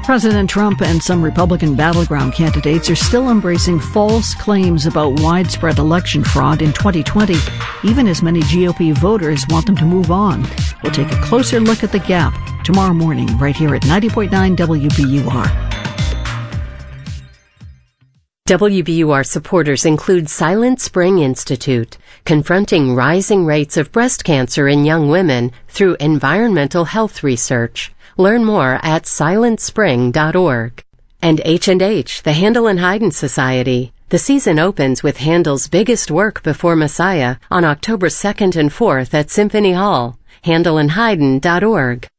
President Trump and some Republican battleground candidates are still embracing false claims about widespread election fraud in 2020, even as many GOP voters want them to move on. We'll take a closer look at the gap tomorrow morning right here at 90.9 WBUR. WBUR supporters include Silent Spring Institute, confronting rising rates of breast cancer in young women through environmental health research. Learn more at silentspring.org. And H&H, the Handel and Haydn Society. The season opens with Handel's biggest work before Messiah on October 2nd and 4th at Symphony Hall. handelandhaydn.org.